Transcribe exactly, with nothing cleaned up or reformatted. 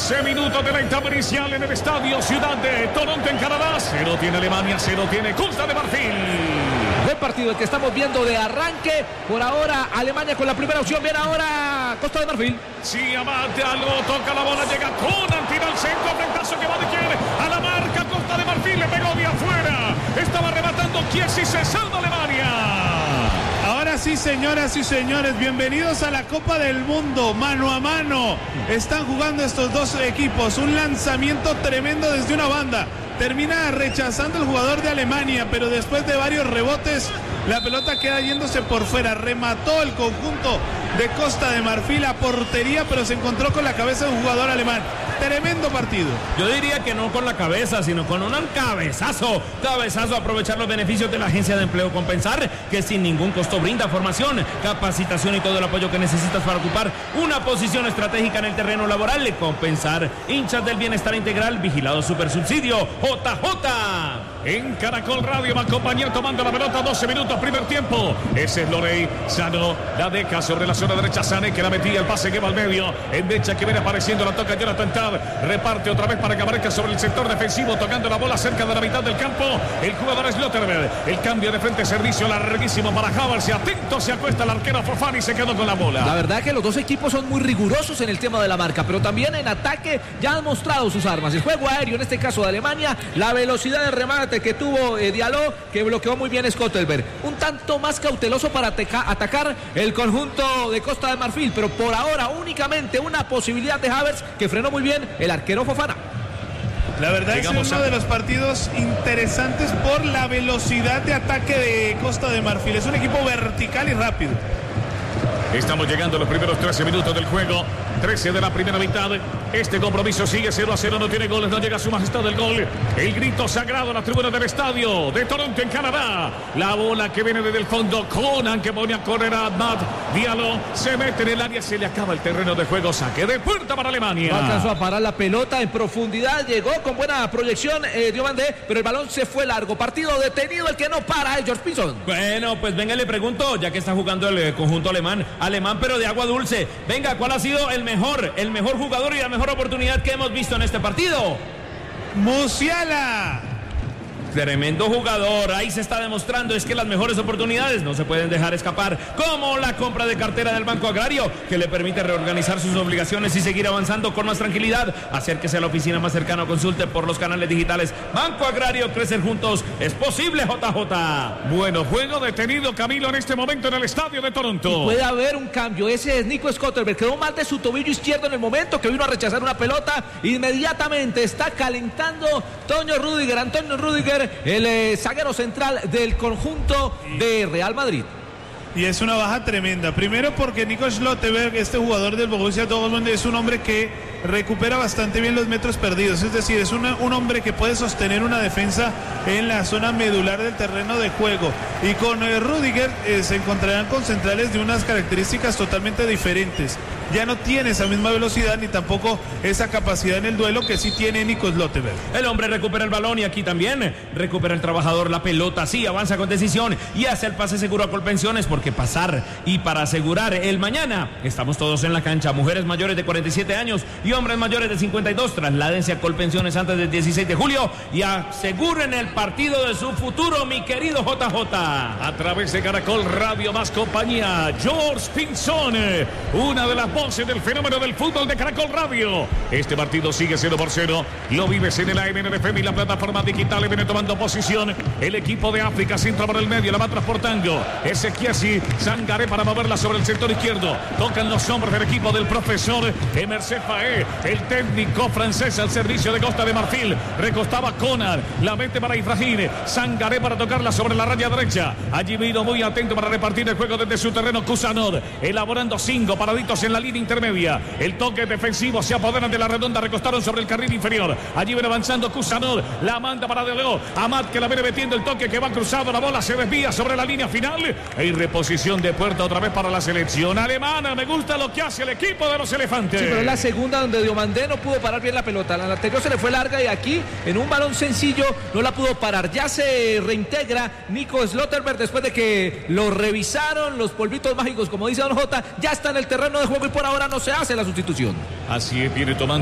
once minutos de la etapa inicial en el estadio Ciudad de Toronto, en Canadá. Cero tiene Alemania, cero tiene Costa de Marfil. Buen partido el que estamos viendo de arranque. Por ahora Alemania con la primera opción. Viene ahora Costa de Marfil. Sí, Amate, algo, toca la bola, llega Conan, tira al centro, frentazo que va de quién, a la marca, Costa de Marfil, le pegó de afuera. Estaba rematando Chiesi, se salva Alemania. Ahora sí, señoras y señores, bienvenidos a la Copa del Mundo, mano a mano. Están jugando estos dos equipos, un lanzamiento tremendo desde una banda. Termina rechazando el jugador de Alemania, pero después de varios rebotes, la pelota queda yéndose por fuera. Remató el conjunto de Costa de Marfil a portería, pero se encontró con la cabeza de un jugador alemán. Tremendo partido. Yo diría que no con la cabeza, sino con un cabezazo. Cabezazo, aprovechar los beneficios de la Agencia de Empleo Compensar, que sin ningún costo brinda formación, capacitación y todo el apoyo que necesitas para ocupar una posición estratégica en el terreno laboral. Compensar, hinchas del bienestar integral, vigilado super subsidio, J J. En Caracol Radio va a acompañar tomando la pelota, doce minutos, primer tiempo. Ese es Lorey, Sano, la deja sobre la zona derecha, Sané, que la metía, el pase que va al medio. En derecha que viene apareciendo, la toca Jonathan Tad. Reparte otra vez para que aparezca sobre el sector defensivo, tocando la bola cerca de la mitad del campo. El jugador es Lotterberg. El cambio de frente, servicio larguísimo para Havertz. Atento, se acuesta el arquero Fofana y se quedó con la bola. La verdad que los dos equipos son muy rigurosos en el tema de la marca, pero también en ataque ya han mostrado sus armas. El juego aéreo, en este caso de Alemania, la velocidad de remate que tuvo eh, Diallo, que bloqueó muy bien Scottelberg. Un tanto más cauteloso para atacar el conjunto de Costa de Marfil, pero por ahora únicamente una posibilidad de Havertz, que frenó muy bien el arquero Fofana. La verdad es uno de los partidos interesantes por la velocidad de ataque de Costa de Marfil. Es un equipo vertical y rápido. Estamos llegando a los primeros trece minutos del juego. trece de la primera mitad. Este compromiso sigue cero a cero. No tiene goles. No llega a su majestad el gol. El grito sagrado a la tribuna del estadio de Toronto, en Canadá. La bola que viene desde el fondo. Conan, que pone a correr a Matt Diallo. Se mete en el área. Se le acaba el terreno de juego. Saque de puerta para Alemania. No alcanzó a parar la pelota en profundidad. Llegó con buena proyección eh, Diomandé, pero el balón se fue largo. Partido detenido. El que no para es George Pinson. Bueno, pues venga, le pregunto, ya que está jugando el eh, conjunto alemán. Alemán, pero de agua dulce. Venga, ¿cuál ha sido el mejor, el mejor jugador y la mejor oportunidad que hemos visto en este partido? Musiala. Tremendo jugador, ahí se está demostrando es que las mejores oportunidades no se pueden dejar escapar, como la compra de cartera del Banco Agrario, que le permite reorganizar sus obligaciones y seguir avanzando con más tranquilidad. Acérquese a la oficina más cercana o consulte por los canales digitales. Banco Agrario, crecer juntos es posible, J J. Bueno, juego detenido, Camilo, en este momento en el estadio de Toronto. Y puede haber un cambio, ese es Nico Scottelberg, quedó mal de su tobillo izquierdo en el momento que vino a rechazar una pelota. Inmediatamente está calentando Toño Rüdiger, Antonio Rüdiger, el eh, zaguero central del conjunto de Real Madrid. Y es una baja tremenda. Primero porque Nico Schlotterberg, este jugador del Borussia Dortmund, es un hombre que recupera bastante bien los metros perdidos. Es decir, es una, un hombre que puede sostener una defensa en la zona medular del terreno de juego. Y con eh, Rüdiger eh, se encontrarán con centrales de unas características totalmente diferentes. Ya no tiene esa misma velocidad ni tampoco esa capacidad en el duelo que sí tiene Nico Schlotterberg. El hombre recupera el balón y aquí también recupera el trabajador la pelota. Sí, avanza con decisión y hace el pase seguro a Colpensiones, porque pasar y para asegurar el mañana estamos todos en la cancha. Mujeres mayores de cuarenta y siete años y hombres mayores de cincuenta y dos, trasládense a Colpensiones antes del dieciséis de julio y aseguren el partido de su futuro, mi querido J J. A través de Caracol Radio más compañía, George Pinson, una de las voces del fenómeno del fútbol de Caracol Radio. Este partido sigue cero por cero. Lo vives en el A M N F M y la plataforma digital. Viene tomando posición el equipo de África, centro por el medio, la va transportando ese Chiesi, Sangaré para moverla sobre el sector izquierdo. Tocan los hombres del equipo del profesor Emerse Faé, el técnico francés al servicio de Costa de Marfil. Recostaba Conan, la mete para Ibrahim, Sangaré para tocarla sobre la raya derecha. Allí vino muy atento para repartir el juego desde su terreno Kusanov, elaborando cinco paraditos en la línea intermedia. El toque defensivo, se apoderan de la redonda, recostaron sobre el carril inferior. Allí viene avanzando Kusanov, la manda para Deleo, Amat, que la viene metiendo el toque que va cruzado, la bola se desvía sobre la línea final. Hay reposición de puerta otra vez para la selección alemana. Me gusta lo que hace el equipo de los elefantes. Sí, pero es la segunda donde Diomandé no pudo parar bien la pelota. La anterior se le fue larga y aquí en un balón sencillo no la pudo parar. Ya se reintegra Nico Schlotterberg después de que lo revisaron los polvitos mágicos, como dice Don J. Ya está en el terreno de juego y por ahora no se hace la sustitución. Así es, viene tomando